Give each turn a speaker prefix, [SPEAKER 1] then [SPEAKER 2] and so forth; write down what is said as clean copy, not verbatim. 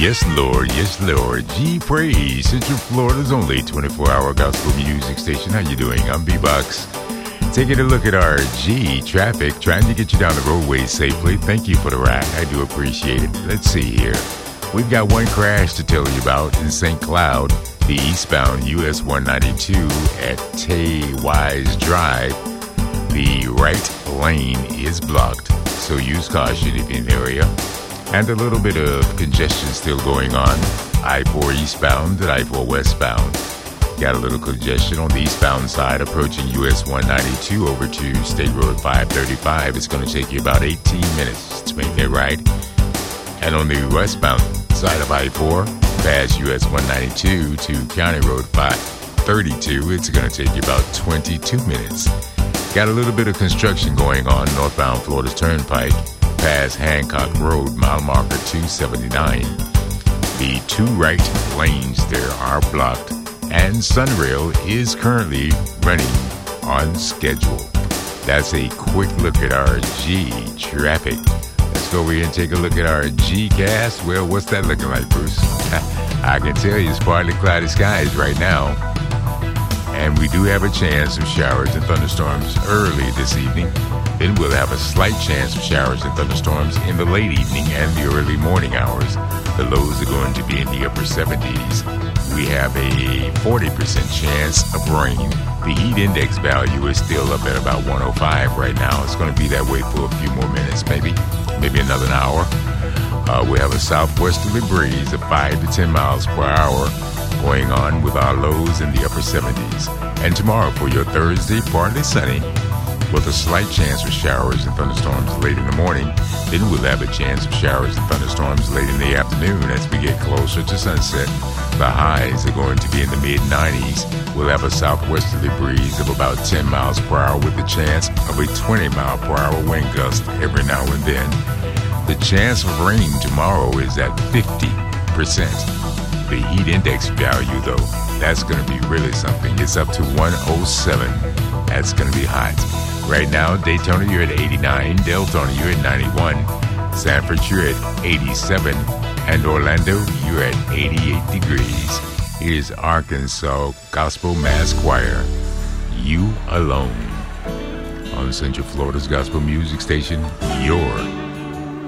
[SPEAKER 1] Yes, Lord. G Praise, Central Florida's only 24-hour gospel music station. How you doing? I'm B-Box. Taking a look at our G traffic, trying to get you down the roadway safely. Thank you for the ride. I do appreciate it. Let's see here. We've got one crash to tell you about in St. Cloud, the eastbound US 192 at Tay Wise Drive. The right lane is blocked, so use caution if you're in the area. And a little bit of congestion still going on. I-4 eastbound and I-4 westbound. Got a little congestion on the eastbound side approaching US 192 over to State Road 535. It's going to take you about 18 minutes to make that right. And on the westbound side of I-4, past US 192 to County Road 532, it's going to take you about 22 minutes. Got a little bit of construction going on northbound Florida's Turnpike, past Hancock Road, mile marker 279. The two right lanes there are blocked, and Sunrail is currently running on schedule. That's a quick look at our G traffic. Let's go over here and take a look at our G gas. Well, what's that looking like, Bruce? I can tell you it's partly cloudy skies right now. And we do have a chance of showers and thunderstorms early this evening. Then we'll have a slight chance of showers and thunderstorms in the late evening and the early morning hours. The lows are going to be in the upper 70s. We have a 40% chance of rain. The heat index value is still up at about 105 right now. It's going to be that way for a few more minutes, maybe another hour. We have a southwesterly breeze of 5 to 10 miles per hour going on with our lows in the upper 70s. And tomorrow for your Thursday, partly sunny, with a slight chance of showers and thunderstorms late in the morning. Then we'll have a chance of showers and thunderstorms late in the afternoon as we get closer to sunset. The highs are going to be in the mid-90s. We'll have a southwesterly breeze of about 10 miles per hour with the chance of a 20-mile-per-hour wind gust every now and then. The chance of rain tomorrow is at 50%. The heat index value, though, that's going to be really something. It's up to 107. That's going to be hot. Right now, Daytona, you're at 89. Deltona, you're at 91. Sanford, you're at 87. And Orlando, you're at 88 degrees. Here's Arkansas Gospel Mass Choir, You Alone. On Central Florida's Gospel Music Station, your